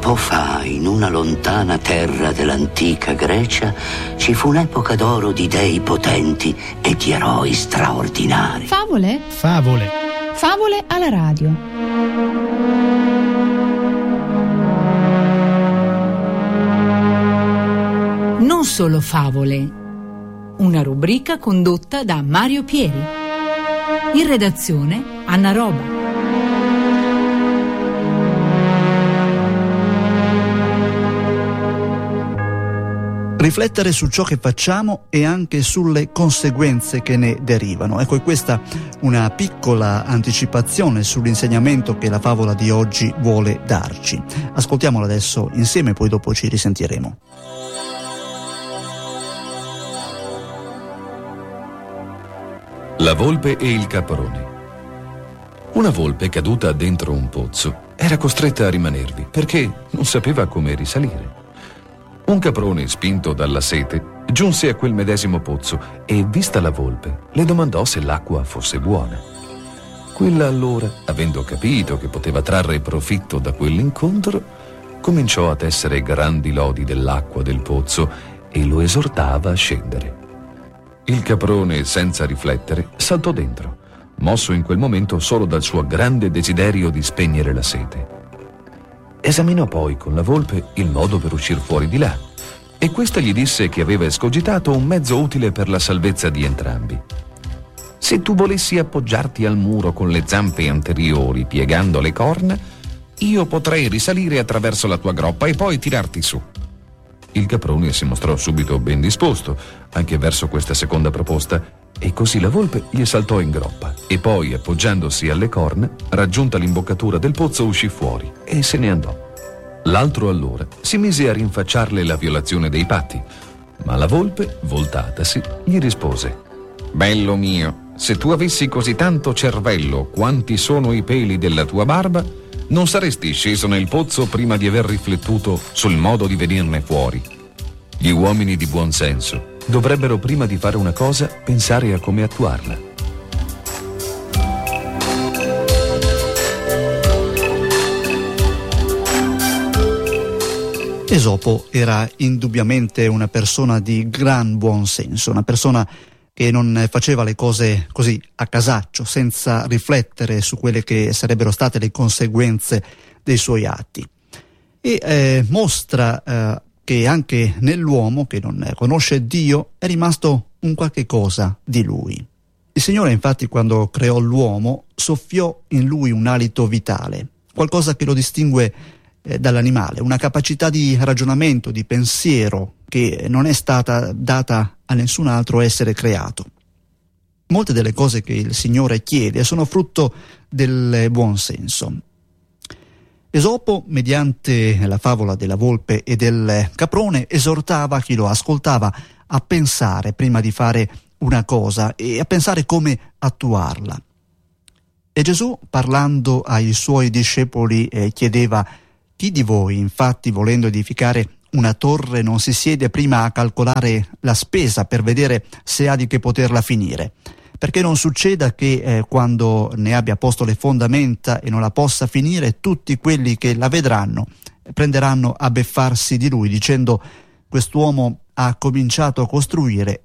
Tempo fa, in una lontana terra dell'antica Grecia, ci fu un'epoca d'oro di dei potenti e di eroi straordinari. Favole? Favole. Favole alla radio. Non solo favole. Una rubrica condotta da Mario Pieri. In redazione Anna Roba. Riflettere su ciò che facciamo e anche sulle conseguenze che ne derivano. Ecco, è questa una piccola anticipazione sull'insegnamento che la favola di oggi vuole darci. Ascoltiamola adesso insieme, poi dopo ci risentiremo. La volpe e il caprone. Una volpe caduta dentro un pozzo era costretta a rimanervi perché non sapeva come risalire. Un caprone, spinto dalla sete, giunse a quel medesimo pozzo e, vista la volpe, le domandò se l'acqua fosse buona. Quella allora, avendo capito che poteva trarre profitto da quell'incontro, cominciò a tessere grandi lodi dell'acqua del pozzo e lo esortava a scendere. Il caprone, senza riflettere, saltò dentro, mosso in quel momento solo dal suo grande desiderio di spegnere la sete. Esaminò poi con la volpe il modo per uscir fuori di là e questa gli disse che aveva escogitato un mezzo utile per la salvezza di entrambi. Se tu volessi appoggiarti al muro con le zampe anteriori piegando le corna, io potrei risalire attraverso la tua groppa e poi tirarti su. Il caprone si mostrò subito ben disposto anche verso questa seconda proposta e così la volpe gli saltò in groppa e poi, appoggiandosi alle corna, raggiunta l'imboccatura del pozzo, uscì fuori e se ne andò. L'altro allora si mise a rinfacciarle la violazione dei patti, ma la volpe, voltatasi, gli rispose: «Bello mio, se tu avessi così tanto cervello quanti sono i peli della tua barba, non saresti sceso nel pozzo prima di aver riflettuto sul modo di venirne fuori. Gli uomini di buon senso dovrebbero, prima di fare una cosa, pensare a come attuarla». Esopo era indubbiamente una persona di gran buon senso, una persona che non faceva le cose così a casaccio, senza riflettere su quelle che sarebbero state le conseguenze dei suoi atti. E mostra che anche nell'uomo che non conosce Dio è rimasto un qualche cosa di lui. Il Signore, infatti, quando creò l'uomo, soffiò in lui un alito vitale, qualcosa che lo distingue dall'animale, una capacità di ragionamento, di pensiero che non è stata data a nessun altro essere creato. Molte delle cose che il Signore chiede sono frutto del buon senso. Esopo, mediante la favola della volpe e del caprone, esortava chi lo ascoltava a pensare prima di fare una cosa e a pensare come attuarla. E Gesù, parlando ai suoi discepoli, chiedeva: chi di voi, infatti, volendo edificare una torre, non si siede prima a calcolare la spesa per vedere se ha di che poterla finire? Perché non succeda che quando ne abbia posto le fondamenta e non la possa finire, tutti quelli che la vedranno prenderanno a beffarsi di lui, dicendo: quest'uomo ha cominciato a costruire